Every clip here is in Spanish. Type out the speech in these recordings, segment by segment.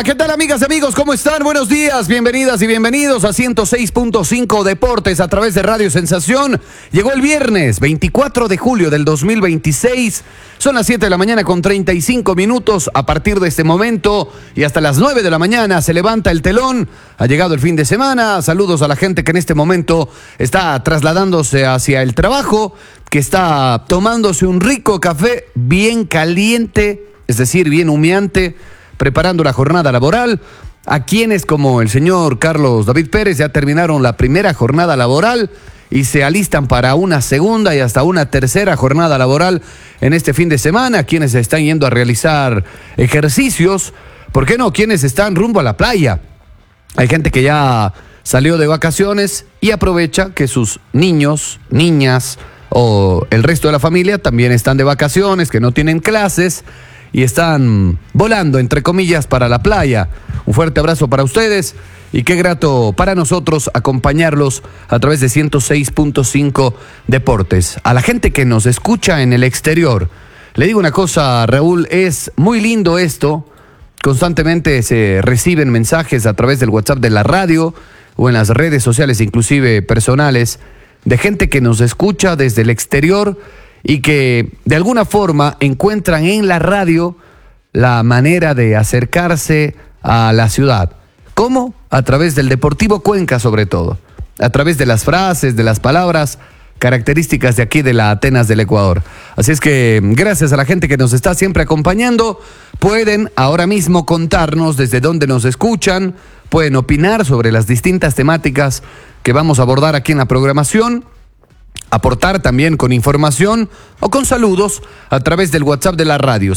¿Qué tal, amigas y amigos? ¿Cómo están? Buenos días, bienvenidas y bienvenidos a 106.5 Deportes a través de Radio Sensación. Llegó el viernes 24 de julio del 2026. Son las 7 de la mañana con 35 minutos. A partir de este momento y hasta las 9 de la mañana se levanta el telón. Ha llegado el fin de semana. Saludos a la gente que en este momento está trasladándose hacia el trabajo, que está tomándose un rico café bien caliente, es decir, bien humeante, preparando la jornada laboral. A quienes, como el señor Carlos David Pérez, ya terminaron la primera jornada laboral y se alistan para una segunda y hasta una tercera jornada laboral en este fin de semana. Quienes están yendo a realizar ejercicios, ¿por qué no? Quienes están rumbo a la playa. Hay gente que ya salió de vacaciones y aprovecha que sus niños, niñas o el resto de la familia también están de vacaciones, que no tienen clases y están volando, entre comillas, para la playa. Un fuerte abrazo para ustedes y qué grato para nosotros acompañarlos a través de 106.5 Deportes. A la gente que nos escucha en el exterior, le digo una cosa, Raúl, es muy lindo esto. Constantemente se reciben mensajes a través del WhatsApp de la radio o en las redes sociales, inclusive personales, de gente que nos escucha desde el exterior y que de alguna forma encuentran en la radio la manera de acercarse a la ciudad. ¿Cómo? A través del Deportivo Cuenca, sobre todo. A través de las frases, de las palabras características de aquí de la Atenas del Ecuador. Así es que gracias a la gente que nos está siempre acompañando. Pueden ahora mismo contarnos desde dónde nos escuchan, pueden opinar sobre las distintas temáticas que vamos a abordar aquí en la programación, aportar también con información o con saludos a través del WhatsApp de la radio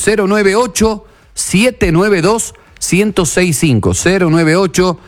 098-792-1065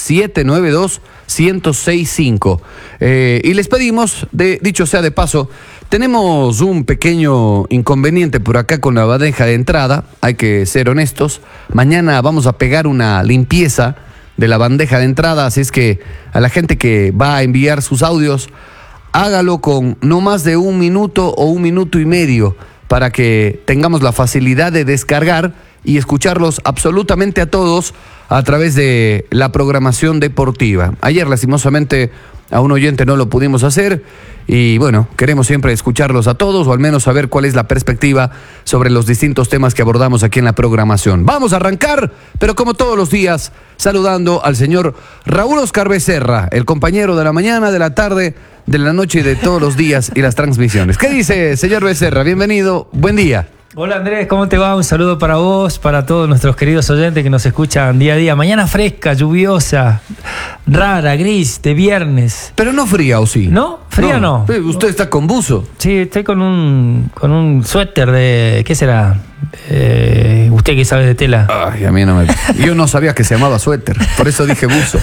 098-792-1065 y les pedimos, dicho sea de paso, tenemos un pequeño inconveniente por acá con la bandeja de entrada. Hay que ser honestos, mañana vamos a pegar una limpieza de la bandeja de entrada, así es que a la gente que va a enviar sus audios, hágalo con no más de 1 minuto o 1 minuto y medio para que tengamos la facilidad de descargar y escucharlos absolutamente a todos a través de la programación deportiva. Ayer, lastimosamente, a un oyente no lo pudimos hacer y bueno, queremos siempre escucharlos a todos o al menos saber cuál es la perspectiva sobre los distintos temas que abordamos aquí en la programación. Vamos a arrancar, pero como todos los días, saludando al señor Raúl Oscar Becerra, el compañero de la mañana, de la tarde, de la noche y de todos los días y las transmisiones. ¿Qué dice, señor Becerra? Bienvenido, buen día. Hola Andrés, ¿cómo te va? Un saludo para vos, para todos nuestros queridos oyentes que nos escuchan día a día. Mañana fresca, lluviosa, rara, gris, de viernes. Pero no fría, ¿o sí? ¿No? Fría no. ¿Usted está con buzo? Sí, estoy con un suéter de... ¿Qué será? ¿Usted que sabe de tela? Ay, a mí no me... Yo no sabía que se llamaba suéter, por eso dije buzo.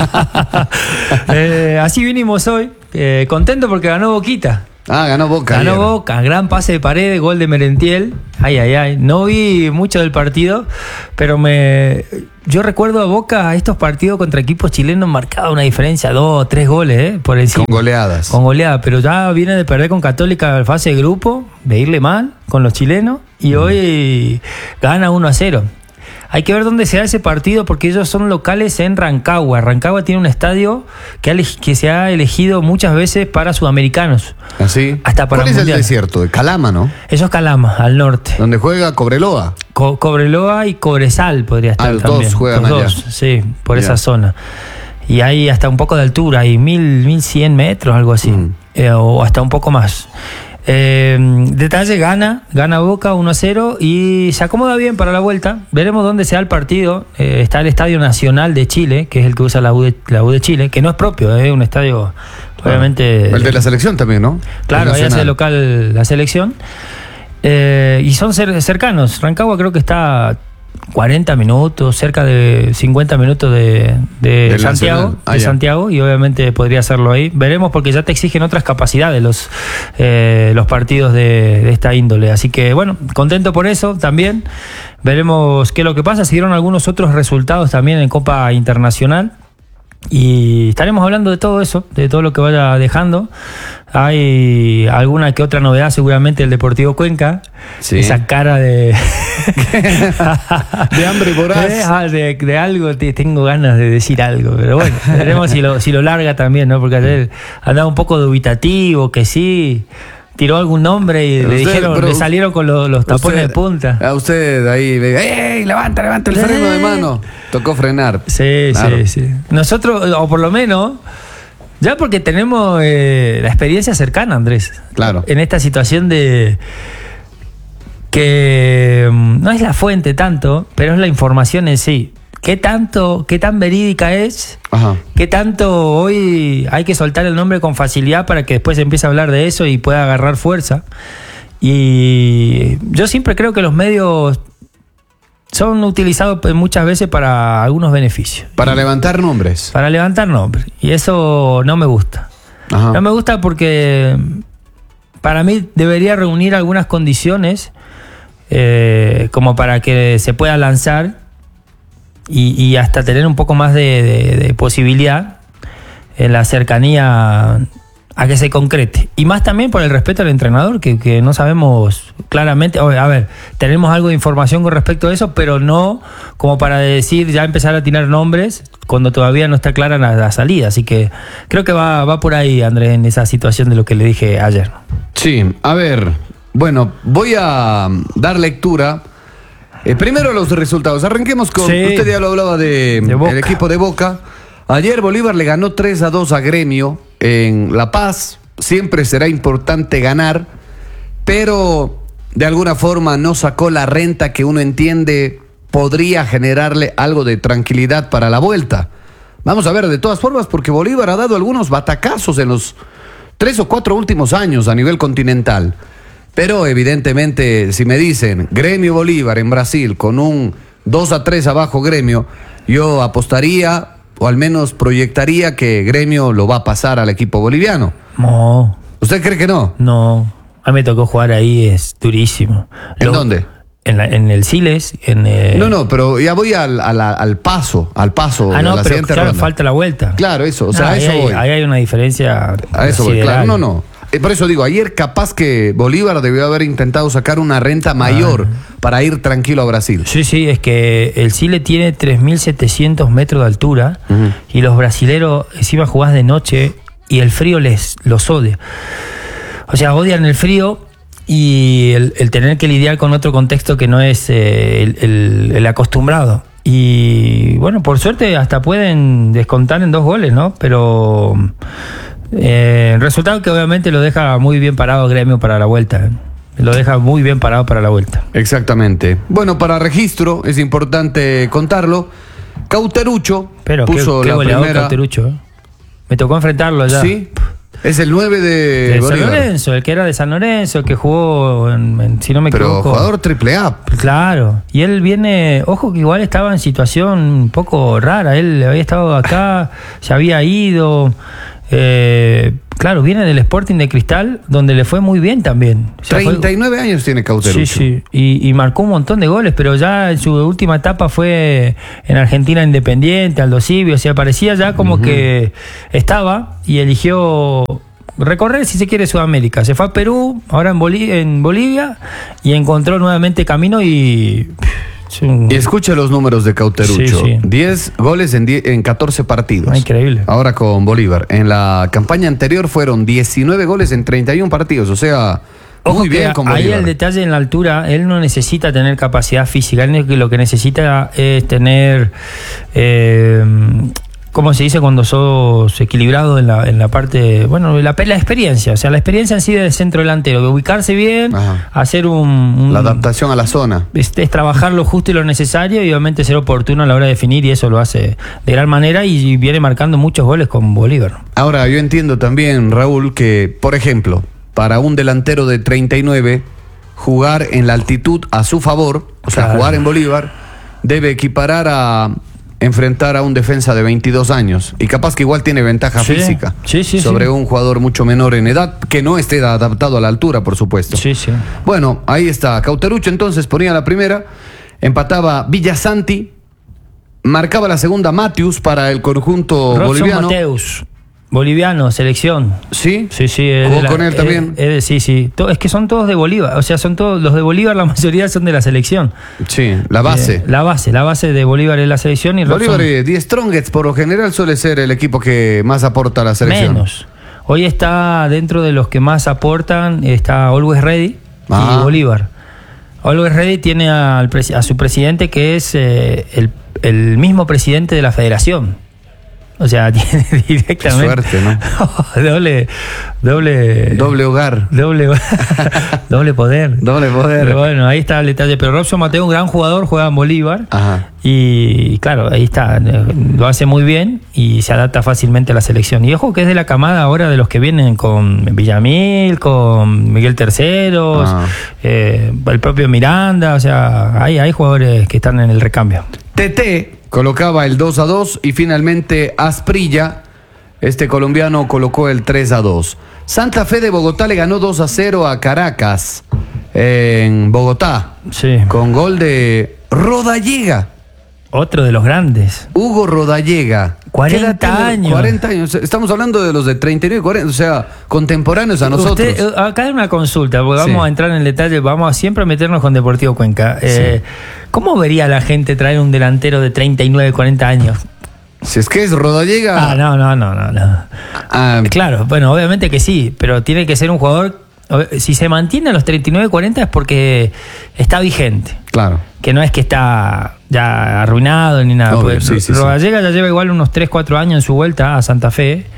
Así vinimos hoy, contento porque ganó Boquita. Ganó Boca. Ganó Boca, gran pase de Paredes, gol de Merentiel. Ay. No vi mucho del partido, pero yo recuerdo a Boca, estos partidos contra equipos chilenos marcaba una diferencia, 2, 3 goles, por encima. Con goleadas. Con goleadas, pero ya viene de perder con Católica en fase de grupo, de irle mal con los chilenos, y hoy gana 1-0. Hay que ver dónde se da ese partido porque ellos son locales en Rancagua. Rancagua tiene un estadio que se ha elegido muchas veces para sudamericanos. ¿Así? Hasta para ¿Cuál es mundial. El desierto? De Calama, ¿no? Eso es Calama, al norte. Donde juega Cobreloa. Cobreloa y Cobresal podría estar los también. Dos juegan los allá. Dos, sí, por Ya. esa zona. Y hay hasta un poco de altura, hay 1100 metros, algo así. O hasta un poco más. Detalle, gana Boca 1-0 y se acomoda bien para la vuelta. Veremos dónde se da el partido. Está el Estadio Nacional de Chile, que es el que usa la U de Chile, que no es propio, es un estadio obviamente... El de la selección también, ¿no? Claro, ahí hace local la selección. Y son cercanos. Rancagua creo que está 40 minutos, cerca de 50 minutos de Santiago, Santiago, y obviamente podría hacerlo ahí. Veremos porque ya te exigen otras capacidades los partidos de esta índole. Así que bueno, contento por eso también. Veremos qué es lo que pasa. Se dieron algunos otros resultados también en Copa Internacional. Y estaremos hablando de todo eso, de todo lo que vaya dejando. Hay alguna que otra novedad, seguramente el Deportivo Cuenca. Sí. Esa cara de de hambre voraz. De algo, tengo ganas de decir algo, pero bueno, veremos si lo larga también, ¿no? Porque ayer andaba un poco dubitativo, que sí, tiró algún nombre y le salieron con los tapones de punta. A usted ahí, ¡ey! Levanta el freno de mano. Tocó frenar. Sí, claro. Sí. Nosotros, o por lo menos, ya porque tenemos la experiencia cercana, Andrés. Claro. En esta situación de que no es la fuente tanto, pero es la información en sí. ¿Qué tan verídica es? Ajá. ¿Qué tanto hoy hay que soltar el nombre con facilidad para que después se empiece a hablar de eso y pueda agarrar fuerza? Y yo siempre creo que los medios son utilizados muchas veces para algunos beneficios. Para levantar nombres. Para levantar nombres. Y eso no me gusta. Ajá. No me gusta porque para mí debería reunir algunas condiciones como para que se pueda lanzar y hasta tener un poco más de posibilidad en la cercanía a que se concrete. Y más también por el respeto al entrenador, que no sabemos claramente. A ver, tenemos algo de información con respecto a eso, pero no como para decir, ya empezar a tirar nombres cuando todavía no está clara la salida. Así que creo que va por ahí, Andrés, en esa situación de lo que le dije ayer. Sí, a ver, bueno, voy a dar lectura. Primero los resultados. Arranquemos con, sí, usted ya lo hablaba del equipo de Boca. Ayer Bolívar le ganó 3-2 a Gremio en La Paz. Siempre será importante ganar, pero de alguna forma no sacó la renta que uno entiende podría generarle algo de tranquilidad para la vuelta. Vamos a ver, de todas formas, porque Bolívar ha dado algunos batacazos en los 3 o 4 últimos años a nivel continental. Pero evidentemente, si me dicen Gremio Bolívar en Brasil con un 2-3 abajo Gremio, yo apostaría o al menos proyectaría que Gremio lo va a pasar al equipo boliviano. No. ¿Usted cree que no? No. A mí me tocó jugar ahí, es durísimo. ¿En dónde? En el Siles. No, pero ya voy al paso. Ah, no, la pero claro, ronda. Falta la vuelta. Claro, eso. O sea, a eso voy. Ahí hay una diferencia. A eso voy, claro. No. Por eso digo, ayer capaz que Bolívar debió haber intentado sacar una renta mayor para ir tranquilo a Brasil. Sí, es que el Chile tiene 3.700 metros de altura y los brasileros encima jugás de noche y el frío los odia. O sea, odian el frío y el tener que lidiar con otro contexto que no es el acostumbrado. Y bueno, por suerte hasta pueden descontar en 2 goles, ¿no? Pero resultado que obviamente lo deja muy bien parado Gremio para la vuelta. Lo deja muy bien parado para la vuelta. Exactamente. Bueno, para registro es importante contarlo. Cauterucho puso qué la primera. Cauterucho, ¿eh? Me tocó enfrentarlo allá. Sí. Es el 9 de San Lorenzo, el que era de San Lorenzo, el que jugó si no me equivoco. Pero jugador AAA. Claro. Y él viene, ojo que igual estaba en situación un poco rara. Él había estado acá, se había ido. Claro, viene del Sporting de Cristal, donde le fue muy bien también. O sea, 39 años tiene Cauterucho. Sí. Y marcó un montón de goles, pero ya en su última etapa fue en Argentina Independiente, Aldo Civi. O sea, parecía ya como que estaba y eligió recorrer, si se quiere, Sudamérica. Se fue a Perú, ahora en Bolivia, y encontró nuevamente camino y escuche los números de Cauterucho. Sí. 10 goles en 14 partidos. Increíble. Ahora con Bolívar. En la campaña anterior fueron 19 goles en 31 partidos. O sea, muy bien con Bolívar. Ahí el detalle en la altura, él no necesita tener capacidad física. Él lo que necesita es tener ¿cómo se dice cuando sos equilibrado en la parte, bueno, la experiencia? O sea, la experiencia en sí del centro delantero, de ubicarse bien, hacer la adaptación a la zona. Es trabajar lo justo y lo necesario y obviamente ser oportuno a la hora de definir, y eso lo hace de gran manera y viene marcando muchos goles con Bolívar. Ahora, yo entiendo también, Raúl, que, por ejemplo, para un delantero de 39, jugar en la altitud a su favor, o sea, jugar en Bolívar, debe equiparar a enfrentar a un defensa de 22 años y capaz que igual tiene ventaja física sobre un jugador mucho menor en edad, que no esté adaptado a la altura, por supuesto. Bueno, ahí está Cauterucho, entonces ponía la primera, empataba Villasanti, marcaba la segunda Matthews para el conjunto boliviano. Mateus. Boliviano, selección. ¿Sí? Sí. ¿Jugó con él también? Sí. Es que son todos de Bolívar. O sea, son todos los de Bolívar, la mayoría son de la selección. Sí, la base. La base de Bolívar es la selección. Y Bolívar y The Strongest, por lo general, suele ser el equipo que más aporta a la selección. Menos. Hoy está dentro de los que más aportan, está Always Ready y Bolívar. Always Ready tiene a su presidente, que es el mismo presidente de la federación. O sea, tiene directamente... Qué suerte, ¿no? Doble hogar. Doble poder. Doble poder. Pero bueno, ahí está el detalle. Pero Robson Mateo, un gran jugador, juega en Bolívar. Ajá. Y claro, ahí está. Lo hace muy bien y se adapta fácilmente a la selección. Y ojo que es de la camada ahora de los que vienen con Villamil, con Miguel Terceros, el propio Miranda. O sea, hay jugadores que están en el recambio. TT colocaba el 2-2 y finalmente Asprilla, este colombiano, colocó el 3-2. Santa Fe de Bogotá le ganó 2-0 a Caracas en Bogotá. Sí. Con gol de Rodallega. Otro de los grandes. Hugo Rodallega. 40 años. 40 años. Estamos hablando de los de 39 y 40, o sea, contemporáneos a nosotros. Acá hay una consulta, porque vamos a entrar en el detalle, vamos a siempre meternos con Deportivo Cuenca. ¿Cómo vería la gente traer un delantero de 39, 40 años? Si es que es Rodallega. No. Claro, bueno, obviamente que sí, pero tiene que ser un jugador. Si se mantiene a los 39, 40 es porque está vigente. Claro. Que no es que está ya arruinado ni nada. Obvio, Rodallega ya lleva igual unos 3, 4 años en su vuelta a Santa Fe.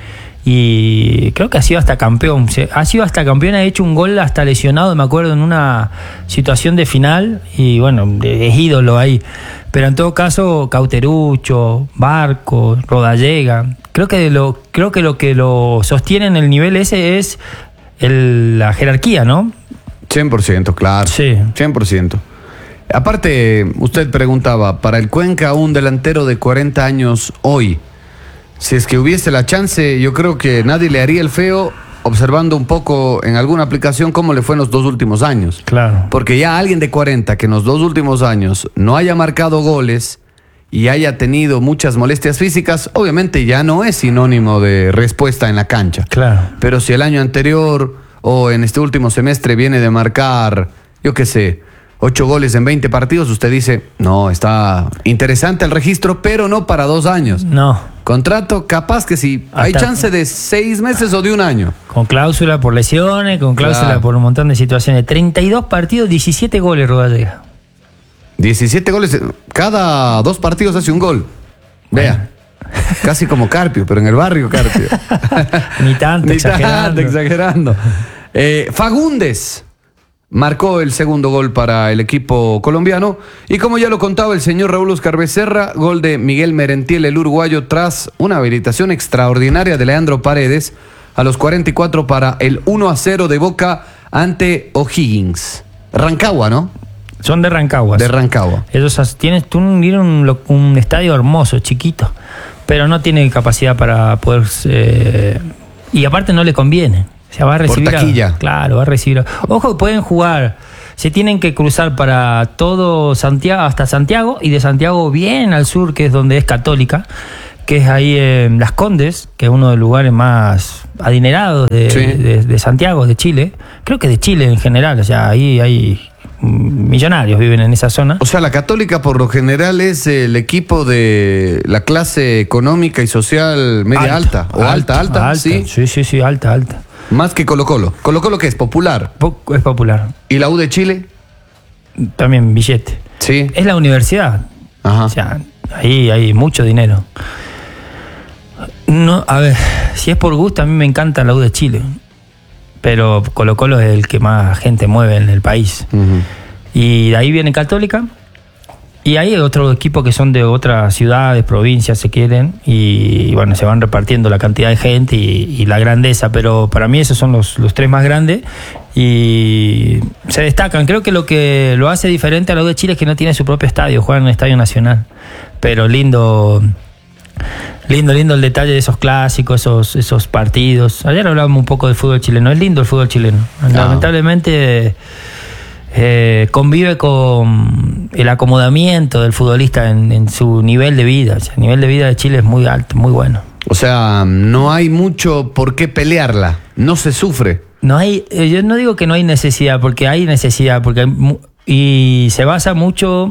Y creo que ha sido hasta campeón. Ha hecho un gol hasta lesionado, me acuerdo, en una situación de final. Y bueno, es ídolo ahí. Pero en todo caso, Cauterucho, Barcos, Rodallega. Creo que lo que lo sostiene en el nivel ese es la jerarquía, ¿no? 100%, claro. Sí. 100%. Aparte, usted preguntaba, para el Cuenca, un delantero de 40 años hoy, si es que hubiese la chance, yo creo que nadie le haría el feo observando un poco en alguna aplicación cómo le fue en los 2 últimos años. Claro. Porque ya alguien de 40 que en los 2 últimos años no haya marcado goles y haya tenido muchas molestias físicas, obviamente ya no es sinónimo de respuesta en la cancha. Claro. Pero si el año anterior o en este último semestre viene de marcar, yo qué sé, 8 goles en 20 partidos, usted dice, no, está interesante el registro, pero no para 2 años. No. Contrato, capaz que sí, hay chance de 6 meses o de 1 año. Con cláusula por lesiones, con cláusula por un montón de situaciones. 32 partidos, 17 goles, Rodallega. 17 goles, cada 2 partidos hace un gol. Vea, casi como Carpio, pero en el barrio Carpio. Ni tanto, exagerando. Fagundes marcó el segundo gol para el equipo colombiano. Y como ya lo contaba el señor Raúl Oscar Becerra, gol de Miguel Merentiel, el uruguayo, tras una habilitación extraordinaria de Leandro Paredes a los 44 para el 1-0 de Boca ante O'Higgins. Rancagua, ¿no? Son de Rancagua. De Rancagua. Ellos tienen un estadio hermoso, chiquito, pero no tiene capacidad para poder... y aparte no le conviene. O sea, va a recibir... Por taquilla. Claro, va a recibir... Ojo, pueden jugar... Se tienen que cruzar para todo Santiago, hasta Santiago, y de Santiago bien al sur, que es donde es Católica, que es ahí en Las Condes, que es uno de los lugares más adinerados de Santiago, de Chile. Creo que de Chile en general, o sea, ahí hay... millonarios viven en esa zona. O sea, la Católica por lo general es el equipo de la clase económica y social media alta. O alta, ¿sí? Sí, alta. Más que Colo-Colo. ¿Colo-Colo qué es? ¿Popular? Es popular. ¿Y la U de Chile? También billete. Sí. Es la universidad. Ajá. O sea, ahí hay mucho dinero. No, a ver, si es por gusto, a mí me encanta la U de Chile. Pero Colo-Colo es el que más gente mueve en el país. Uh-huh. Y de ahí viene Católica. Y hay otros equipos que son de otras ciudades, provincias, se quieren. Y bueno, se van repartiendo la cantidad de gente y la grandeza. Pero para mí esos son los 3 más grandes. Y se destacan. Creo que lo lo hace diferente a la U de Chile es que no tiene su propio estadio. Juega en un estadio nacional. Pero lindo el detalle de esos clásicos, esos partidos. Ayer hablábamos un poco del fútbol chileno. Es lindo el fútbol chileno. Lamentablemente convive con el acomodamiento del futbolista en su nivel de vida. O sea, el nivel de vida de Chile es muy alto, muy bueno. O sea, no hay mucho por qué pelearla, no se sufre. No hay, yo no digo que no hay necesidad, porque hay necesidad, y se basa mucho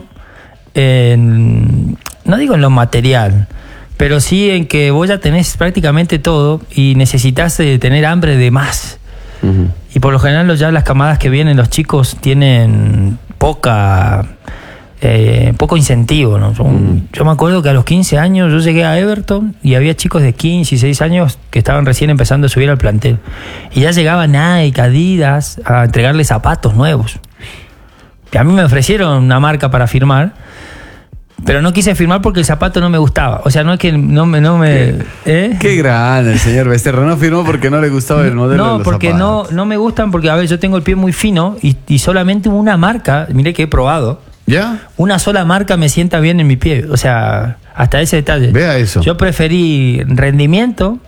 en, no digo en lo material, pero sí en que vos ya tenés prácticamente todo y necesitas tener hambre de más. Uh-huh. Y por lo general ya las camadas que vienen, los chicos tienen poco incentivo, ¿no? Yo me acuerdo que a los 15 años yo llegué a Everton y había chicos de 15 y 16 años que estaban recién empezando a subir al plantel. Y ya llegaba Nike, Adidas a entregarles zapatos nuevos. Y a mí me ofrecieron una marca para firmar, pero no quise firmar porque el zapato no me gustaba. O sea, no es que no me Qué grande el señor Becerra. No firmó porque no le gustaba el modelo de los porque zapatos. no me gustan porque, a ver, yo tengo el pie muy fino y solamente una marca, mire que he probado. ¿Ya? Una sola marca me sienta bien en mi pie. O sea, hasta ese detalle. Vea eso. Yo preferí rendimiento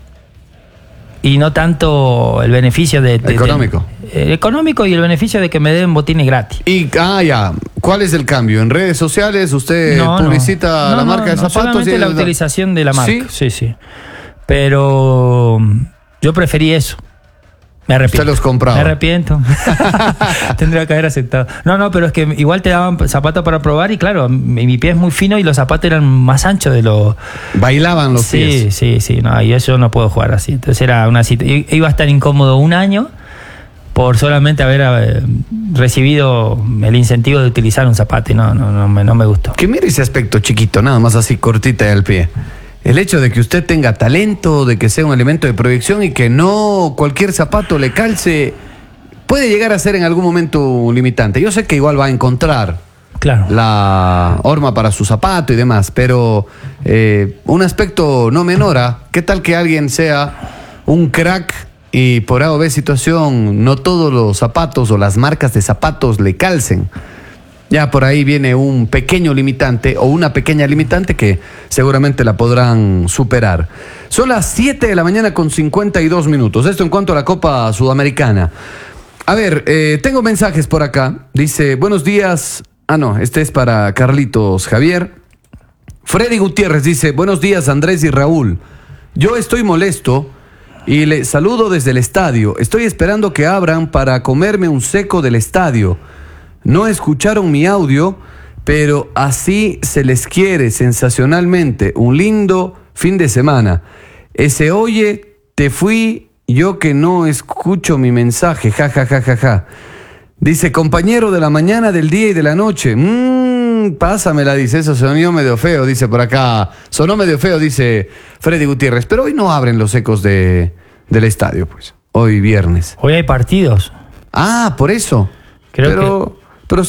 y no tanto el beneficio económico. Económico y el beneficio de que me den botines gratis. Y, ya. ¿Cuál es el cambio? ¿En redes sociales usted publicita la marca de zapatos? Solamente la utilización de la marca. Sí. Pero yo preferí eso. Me arrepiento. Usted los compraba. Me arrepiento. Tendría que haber aceptado. No, pero es que igual te daban zapatos para probar y claro, mi pie es muy fino y los zapatos eran más anchos de lo... Bailaban los pies. Sí. No, y eso no puedo jugar así. Entonces era una situación... Iba a estar incómodo un año por solamente haber recibido el incentivo de utilizar un zapato y no me gustó. Que mire ese aspecto chiquito, nada más así cortita del pie. El hecho de que usted tenga talento, de que sea un elemento de proyección y que no cualquier zapato le calce, puede llegar a ser en algún momento un limitante. Yo sé que igual va a encontrar la horma para su zapato y demás, pero un aspecto no menor, ¿qué tal que alguien sea un crack y por A o B situación no todos los zapatos o las marcas de zapatos le calcen? Ya por ahí viene un pequeño limitante o una pequeña limitante que seguramente la podrán superar. Son las 7 de la mañana con 52 minutos. Esto en cuanto a la Copa Sudamericana. A ver, tengo mensajes por acá. Dice, buenos días. Este es para Carlitos Javier. Freddy Gutiérrez dice, buenos días Andrés y Raúl. Yo estoy molesto y le saludo desde el estadio. Estoy esperando que abran para comerme un seco del estadio. No escucharon mi audio, pero así se les quiere sensacionalmente. Un lindo fin de semana. Ese oye, te fui, yo que no escucho mi mensaje, ja. Dice, compañero de la mañana, del día y de la noche. Pásamela, dice, eso sonó medio feo, dice por acá. Sonó medio feo, dice Freddy Gutiérrez. Pero hoy no abren los ecos del estadio, pues. Hoy viernes. Hoy hay partidos. Por eso. Pero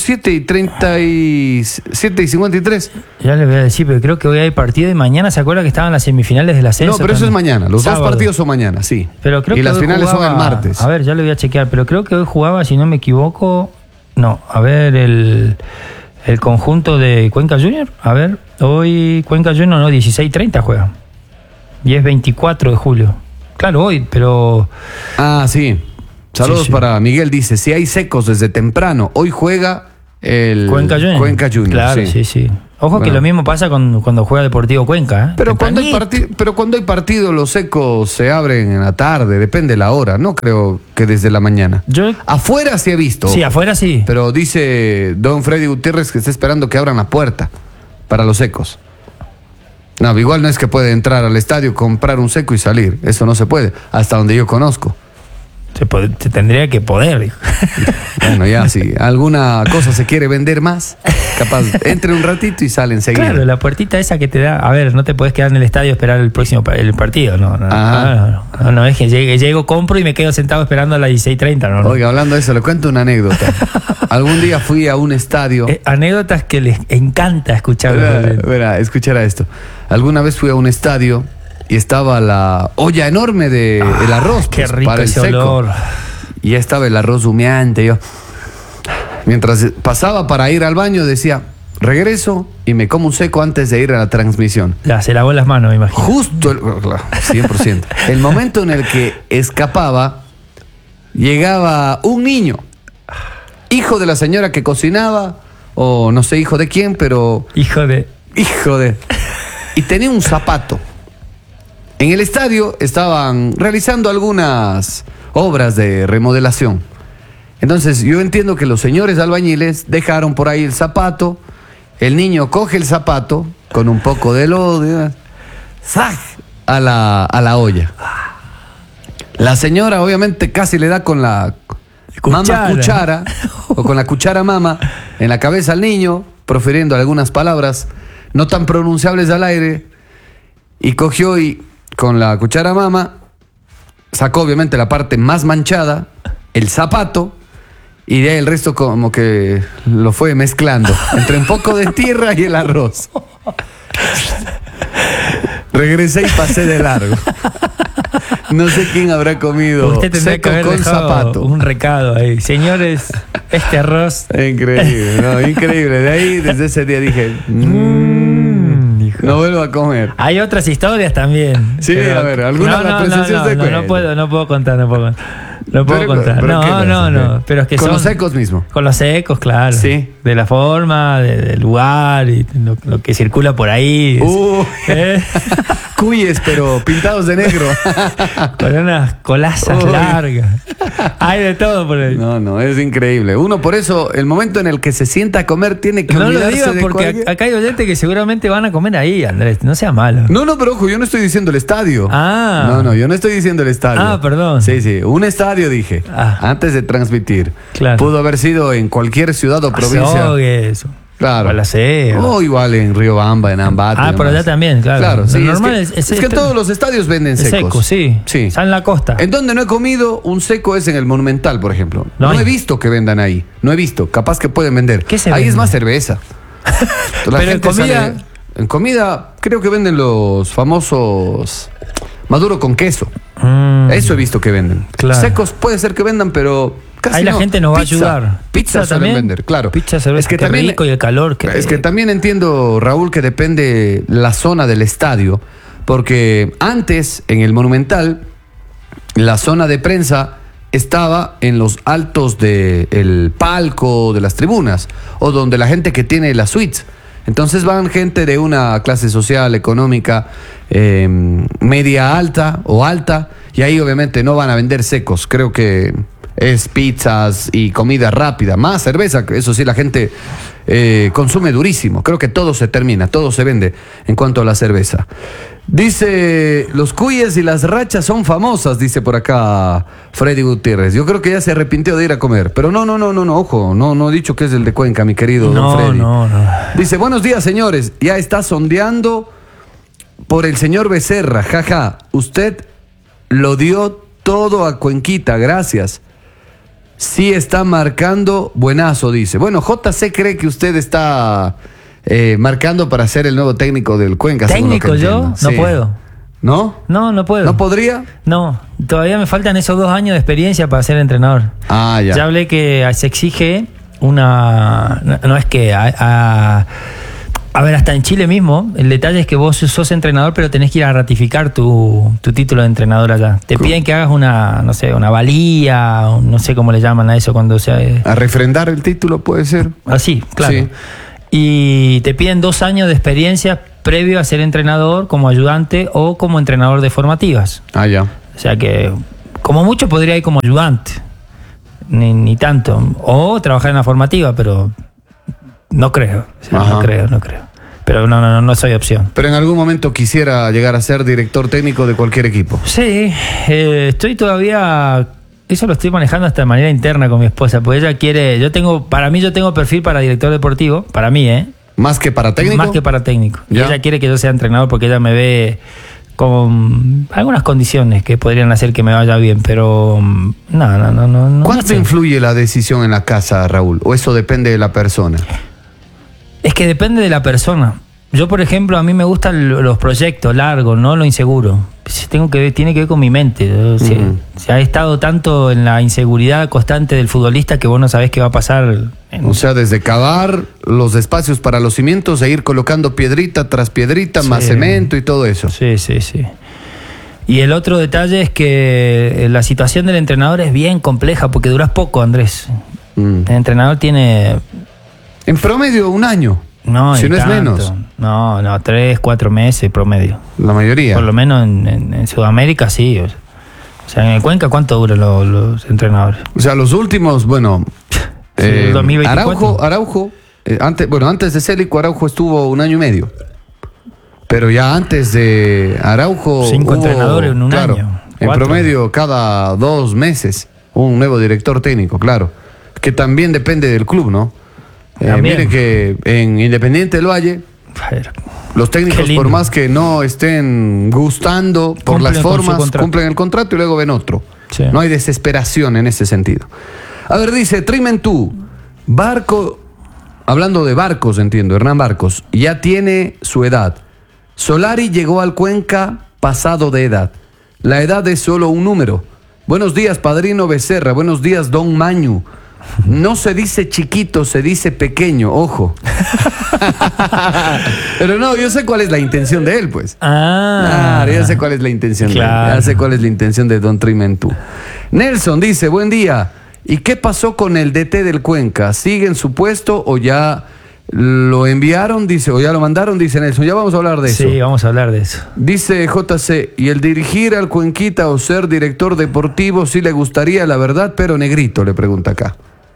7:53. Ya le voy a decir, pero creo que hoy hay partido y mañana se acuerda que estaban las semifinales del ascenso. No, pero eso es mañana. Los sábado. 2 partidos son mañana, sí. Pero creo y que las finales jugaba, son el martes. A ver, ya le voy a chequear, pero creo que hoy jugaba, si no me equivoco, el conjunto de Cuenca Junior. A ver, hoy Cuenca Junior 16:30 juega. Y es 24 de julio. Claro, hoy, pero... Sí. Saludos para Miguel, dice, si hay secos desde temprano, hoy juega el Cuenca Junior. Claro, sí. Ojo que lo mismo pasa cuando juega Deportivo Cuenca. Pero cuando hay partido, los secos se abren en la tarde, depende de la hora, no creo que desde la mañana. Afuera sí he visto. Sí, afuera sí. Pero dice don Freddy Gutiérrez que está esperando que abran la puerta para los secos. No, igual no es que puede entrar al estadio, comprar un seco y salir, eso no se puede, hasta donde yo conozco. Se tendría que poder. Bueno, ya si alguna cosa se quiere vender más, capaz entre un ratito y sale enseguida. Claro, la puertita esa que te da. A ver, no te puedes quedar en el estadio a esperar el partido. No, es que llego, compro y me quedo sentado esperando a las 16:30. Oiga, hablando de eso, le cuento una anécdota. Algún día fui a un estadio. Anécdotas que les encanta escuchar. Escuchar esto. Alguna vez fui a un estadio y estaba la olla enorme del arroz. Qué pues, rico para ese el seco. olor. Y ya estaba el arroz humeante. Yo, mientras pasaba para ir al baño, decía, regreso y me como un seco antes de ir a la transmisión. Ya, se lavó las manos, me imagino. Justo, 100%. El momento en el que escapaba, llegaba un niño, hijo de la señora que cocinaba, o no sé hijo de quién, pero... Hijo de... Y tenía un zapato. En el estadio estaban realizando algunas obras de remodelación. Entonces yo entiendo que los señores albañiles dejaron por ahí el zapato, el niño coge el zapato con un poco de lodo, ¡zac!, a la olla. La señora obviamente casi le da con la cuchara o con la cuchara mama en la cabeza al niño, profiriendo algunas palabras no tan pronunciables al aire, y cogió y con la cuchara mama sacó obviamente la parte más manchada, el zapato, y de ahí el resto como que lo fue mezclando entre un poco de tierra y el arroz. Regresé y pasé de largo. No sé quién habrá comido seco con zapato. Un recado ahí. Señores, este arroz... Increíble, no, increíble. De ahí, desde ese día dije... no vuelvo a comer. Hay otras historias también. Sí, pero, a ver, alguna no puedo contar. No puedo contar. No. Pero es que con los secos mismo. Con los secos, claro. Sí. De la forma, del lugar y lo que circula por ahí. Cuyes, pero pintados de negro. Con unas colazas largas. Hay de todo por ahí. No, es increíble. Uno, por eso, el momento en el que se sienta a comer tiene que olvidarse de No lo digas porque acá hay oyentes que seguramente van a comer ahí, Andrés. No sea malo. No, pero ojo, yo no estoy diciendo el estadio. No, yo no estoy diciendo el estadio. Perdón. Sí, un estadio dije, antes de transmitir. Claro. Pudo haber sido en cualquier ciudad o provincia. Eso. Claro. O igual en Riobamba, en Ambato. Por allá también, claro. Sí, lo normal es que en todos los estadios venden secos. Secos, sí. Está en la costa. En donde no he comido un seco es en el Monumental, por ejemplo. No he visto que vendan ahí. No he visto. Capaz que pueden vender. ¿Qué se ahí vende? Es más cerveza. Pero en comida... En comida creo que venden los famosos maduro con queso. Eso he visto que venden. Claro. Secos puede ser que vendan, pero... casi ahí la gente nos va a ayudar. Pizza suelen vender, claro. Pizza, cerveza, es que también, rico, y el calor. Es que también entiendo, Raúl, que depende la zona del estadio, porque antes, en el Monumental, la zona de prensa estaba en los altos del palco, de las tribunas, o donde la gente que tiene las suites. Entonces van gente de una clase social, económica, media alta o alta, y ahí obviamente no van a vender secos. Creo que es pizzas y comida rápida, más cerveza, eso sí, la gente consume durísimo. Creo que todo se termina, todo se vende en cuanto a la cerveza. Dice, los cuyes y las rachas son famosas, dice por acá Freddy Gutiérrez. Yo creo que ya se arrepintió de ir a comer, pero no, ojo, no he dicho que es el de Cuenca, mi querido don Freddy. No. Dice, buenos días, señores, ya está sondeando por el señor Becerra, jaja, usted lo dio todo a Cuenquita, gracias. Sí está marcando buenazo, dice. Bueno, JC cree que usted está marcando para ser el nuevo técnico del Cuenca. ¿Técnico yo? Sí. No puedo. ¿No? No puedo. ¿No podría? No, todavía me faltan esos 2 años de experiencia para ser entrenador. Ya. Ya hablé que se exige una... No es que... A ver, hasta en Chile mismo, el detalle es que vos sos entrenador, pero tenés que ir a ratificar tu título de entrenador allá. Te piden que hagas una valía, no sé cómo le llaman a eso cuando se... ¿A refrendar el título puede ser? Así, claro. Sí. Y te piden 2 años de experiencia previo a ser entrenador como ayudante o como entrenador de formativas. Ya. O sea que, como mucho podría ir como ayudante, ni tanto. O trabajar en la formativa, pero... No creo, no creo. Pero no soy opción. Pero en algún momento quisiera llegar a ser director técnico de cualquier equipo. Sí, estoy todavía... Eso lo estoy manejando hasta de manera interna con mi esposa, porque ella quiere... Yo tengo perfil para director deportivo, para mí, ¿Más que para técnico? Más que para técnico. ¿Ya? Y ella quiere que yo sea entrenador porque ella me ve con algunas condiciones que podrían hacer que me vaya bien, pero no. ¿Cuánto influye la decisión en la casa, Raúl? ¿O eso depende de la persona? Es que depende de la persona. Yo, por ejemplo, a mí me gustan los proyectos largos, no lo inseguro. Tiene que ver con mi mente. Se ha estado tanto en la inseguridad constante del futbolista que vos no sabés qué va a pasar. O sea, desde cavar los espacios para los cimientos e ir colocando piedrita tras piedrita, más cemento y todo eso. Sí. Y el otro detalle es que la situación del entrenador es bien compleja porque duras poco, Andrés. El entrenador tiene... En promedio, 1 año. No, si no tanto. es menos. No, 3, 4 meses promedio. La mayoría. Por lo menos en Sudamérica sí. O sea, en el Cuenca, ¿cuánto duran los entrenadores? O sea, los últimos, bueno, Sí, 2024. Araujo, antes de Célico, Araujo estuvo 1 año y medio. Pero ya antes de Araujo 5 entrenadores en un año. En 4. promedio, cada 2 meses, un nuevo director técnico, claro. Que también depende del club, ¿no? Miren que en Independiente del Valle, los técnicos, por más que no estén gustando por Cumplen las con su formas, contrato. cumplen el contrato y luego ven otro. Sí. No hay desesperación en ese sentido. A ver, dice Trimentú, Barco, hablando de Barcos, entiendo, Hernán Barcos, ya tiene su edad. Solari llegó al Cuenca pasado de edad. La edad es solo un número. Buenos días, padrino Becerra. Buenos días, don Mañu. No se dice chiquito, se dice pequeño, ojo. Pero no, yo sé cuál es la intención de él, pues. Claro, ya sé cuál es la intención de él. Ya sé cuál es la intención de don Trimentú. Nelson dice, buen día. ¿Y qué pasó con el DT del Cuenca? ¿Sigue en su puesto o ya lo enviaron? Dice, o ya lo mandaron, dice Nelson. Ya vamos a hablar de eso. Sí, vamos a hablar de eso. Dice JC, y el dirigir al Cuenquita o ser director deportivo sí le gustaría, la verdad, pero negrito, le pregunta acá.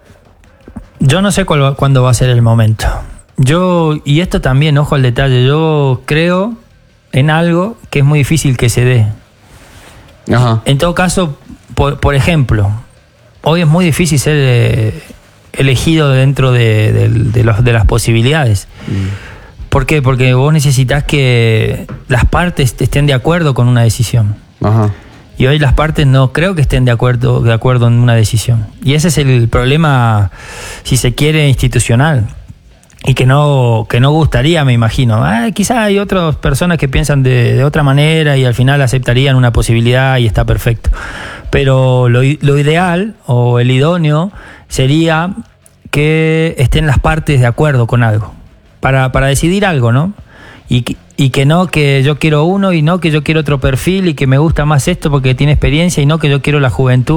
Yo no sé cuándo va a ser el momento. Y esto también, ojo al detalle, yo creo en algo que es muy difícil que se dé. Ajá. En todo caso, por ejemplo, hoy es muy difícil ser elegido dentro de las posibilidades. ¿Por qué? Porque vos necesitas que las partes estén de acuerdo con una decisión. Ajá. Y hoy las partes no creo que estén de acuerdo en una decisión. Y ese es el problema, si se quiere, institucional. Y que no gustaría, me imagino. Quizás hay otras personas que piensan de otra manera y al final aceptarían una posibilidad y está perfecto. Pero lo ideal o el idóneo sería que estén las partes de acuerdo con algo. Para decidir algo, ¿no? Y que no que yo quiero uno y no que yo quiero otro perfil y que me gusta más esto porque tiene experiencia y no que yo quiero la juventud.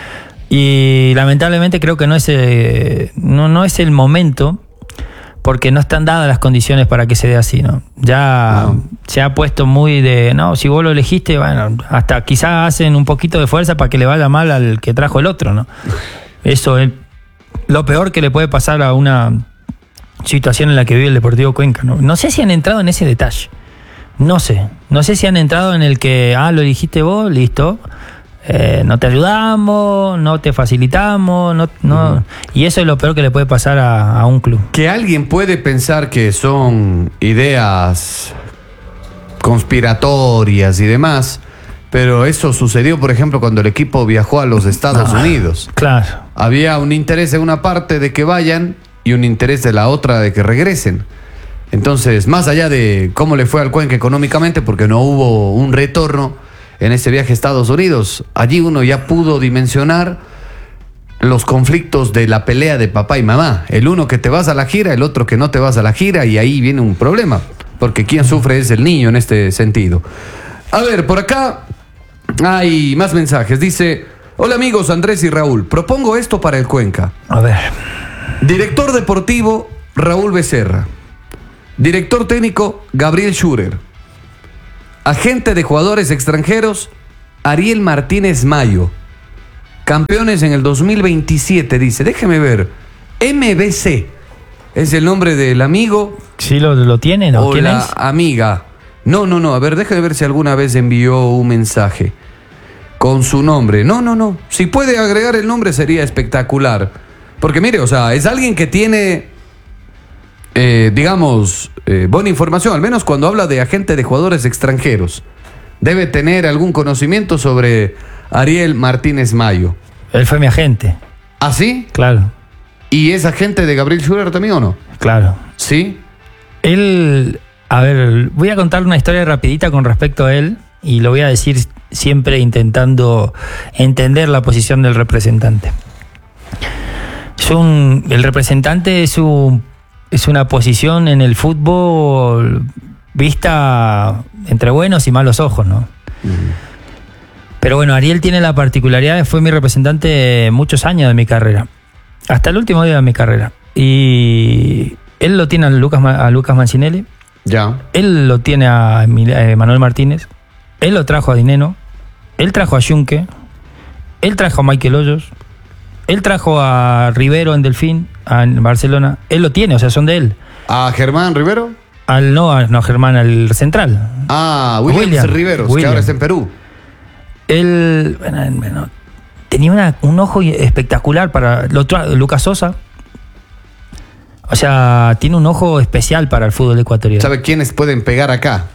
Y lamentablemente creo que no es el momento porque no están dadas las condiciones para que se dé así, ¿no? Ya se ha puesto muy si vos lo elegiste, bueno, hasta quizás hacen un poquito de fuerza para que le vaya mal al que trajo el otro, ¿no? Eso es lo peor que le puede pasar a una situación en la que vive el Deportivo Cuenca, ¿no? No sé si han entrado en ese detalle. No sé si han entrado en el que, lo elegiste vos, listo. No te ayudamos, no te facilitamos, no. Y eso es lo peor que le puede pasar a un club. Que alguien puede pensar que son ideas conspiratorias y demás, pero eso sucedió, por ejemplo, cuando el equipo viajó a los Estados Unidos. Claro. Había un interés de una parte de que vayan y un interés de la otra de que regresen. Entonces, más allá de cómo le fue al Cuenca económicamente, porque no hubo un retorno en ese viaje a Estados Unidos, allí uno ya pudo dimensionar los conflictos de la pelea de papá y mamá. El uno que te vas a la gira, el otro que no te vas a la gira, y ahí viene un problema, porque quien sufre es el niño en este sentido. A ver, por acá hay más mensajes. Dice, hola amigos Andrés y Raúl, propongo esto para el Cuenca. A ver. Director deportivo, Raúl Becerra. Director técnico, Gabriel Schurer. Agente de jugadores extranjeros, Ariel Martínez Mayo. Campeones en el 2027, dice. Déjeme ver. MBC. ¿Es el nombre del amigo? ¿Sí lo tiene? ¿No? ¿O ¿Quién la es? amiga? No. A ver, déjeme ver si alguna vez envió un mensaje con su nombre. No. Si puede agregar el nombre sería espectacular. Porque mire, o sea, es alguien que tiene, buena información, al menos cuando habla de agente de jugadores extranjeros. Debe tener algún conocimiento sobre Ariel Martínez Mayo. Él fue mi agente. ¿Ah, sí? Claro. ¿Y es agente de Gabriel Schurer también o no? Claro. ¿Sí? Él, a ver, voy a contar una historia rapidita con respecto a él y lo voy a decir siempre intentando entender la posición del representante. El representante es una posición en el fútbol vista entre buenos y malos ojos, ¿no? Pero bueno, Ariel tiene la particularidad, fue mi representante muchos años de mi carrera, hasta el último día de mi carrera. Y Él lo tiene a Lucas Mancinelli. Ya. Él lo tiene a Manuel Martínez. Él lo trajo a Dineno. Él trajo a Junque. Él trajo a Michael Hoyos. Él trajo a Rivero en Delfín, en Barcelona. Él lo tiene, o sea, son de él. ¿A Germán Rivero? No, Germán, al central. Ah, William Riveros, que ahora está en Perú. Él tenía un ojo espectacular para Lucas Sosa. O sea, tiene un ojo especial para el fútbol ecuatoriano. ¿Sabe quiénes pueden pegar acá?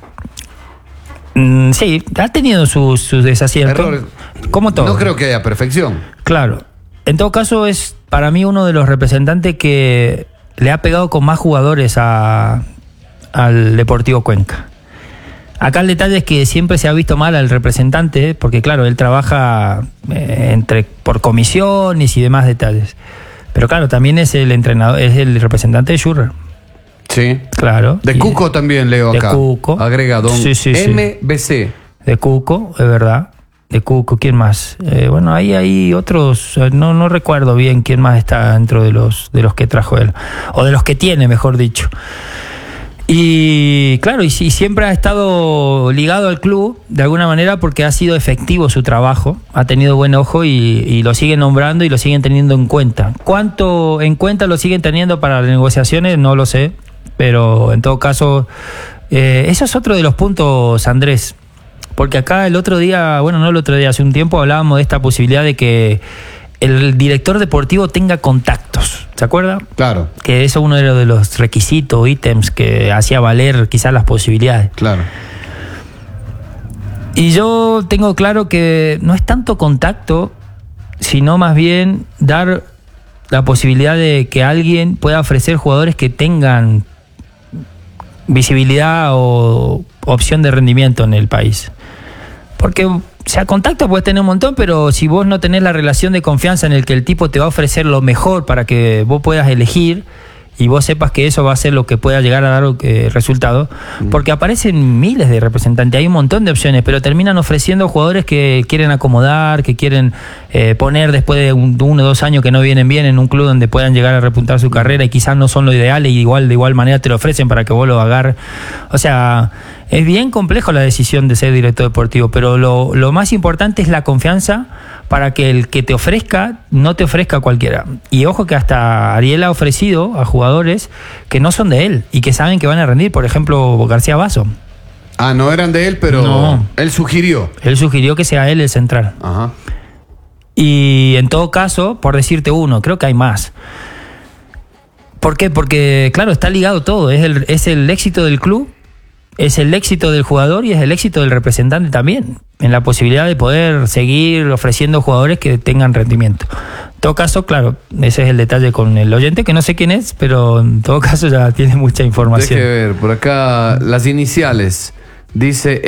Sí, ha tenido sus desaciertos. Errores. Como todo. No creo que haya perfección. Claro. En todo caso, es para mí uno de los representantes que le ha pegado con más jugadores al Deportivo Cuenca. Acá el detalle es que siempre se ha visto mal al representante, porque claro, él trabaja por comisiones y demás detalles. Pero claro, también es el entrenador, es el representante de Schürrle. Sí. Claro. De Cuco también leo acá. De Cuco. Agrega don MBC. De Cuco, es verdad. De Cuco, ¿quién más? Bueno, ahí hay otros, no recuerdo bien quién más está dentro de los que trajo él. O de los que tiene, mejor dicho. Y claro, y siempre ha estado ligado al club de alguna manera porque ha sido efectivo su trabajo, ha tenido buen ojo y lo siguen nombrando y lo siguen teniendo en cuenta. ¿Cuánto en cuenta lo siguen teniendo para las negociaciones? No lo sé, pero en todo caso, eso es otro de los puntos, Andrés, porque acá hace un tiempo hablábamos de esta posibilidad de que el director deportivo tenga contactos, ¿se acuerda? Claro. Que eso es uno de los requisitos, ítems que hacía valer quizás las posibilidades. Claro. Y yo tengo claro que no es tanto contacto, sino más bien dar la posibilidad de que alguien pueda ofrecer jugadores que tengan visibilidad o opción de rendimiento en el país. Porque, o sea, contacto puedes tener un montón, pero si vos no tenés la relación de confianza en el que el tipo te va a ofrecer lo mejor para que vos puedas elegir y vos sepas que eso va a ser lo que pueda llegar a dar resultado, porque aparecen miles de representantes, hay un montón de opciones, pero terminan ofreciendo jugadores que quieren acomodar, que quieren poner después de 1 o 2 años que no vienen bien en un club donde puedan llegar a repuntar su carrera y quizás no son lo ideal y de igual manera te lo ofrecen para que vos lo agarres. O sea, es bien complejo la decisión de ser director deportivo, pero lo más importante es la confianza para que el que te ofrezca no te ofrezca a cualquiera. Y ojo que hasta Ariel ha ofrecido a jugadores que no son de él y que saben que van a rendir. Por ejemplo, García Basso. Ah, no eran de él, pero no. Él sugirió. Él sugirió que sea él el central. Ajá. Y en todo caso, por decirte uno, creo que hay más. ¿Por qué? Porque, claro, está ligado todo. Es el éxito del club, es el éxito del jugador y es el éxito del representante también, en la posibilidad de poder seguir ofreciendo jugadores que tengan rendimiento. En todo caso, claro, ese es el detalle con el oyente, que no sé quién es, pero en todo caso ya tiene mucha información. Deje ver, por acá las iniciales, dice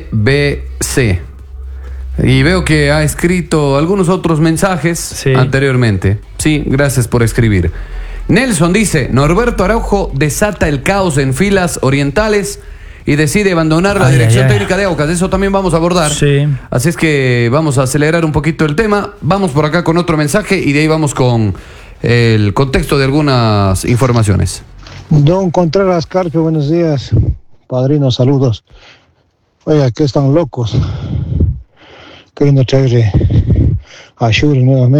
MBC. Y veo que ha escrito algunos otros mensajes anteriormente. Sí, gracias por escribir. Nelson dice, Norberto Araujo desata el caos en filas orientales y decide abandonar la dirección técnica de Aucas. Eso también vamos a abordar. Sí. Así es que vamos a acelerar un poquito el tema. Vamos por acá con otro mensaje y de ahí vamos con el contexto de algunas informaciones. Don Contreras Carpio, buenos días. Padrino, saludos. Oiga, que están locos. Queriendo traer a Schürrle nuevamente.